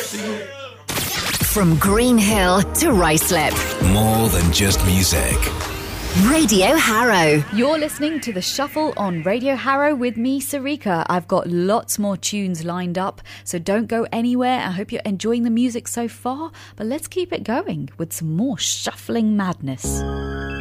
From Green Hill to Ruislip. More than just music. Radio Harrow. You're listening to The Shuffle on Radio Harrow with me, Sarika. I've got lots more tunes lined up, so don't go anywhere. I hope you're enjoying the music so far, but let's keep it going with some more shuffling madness.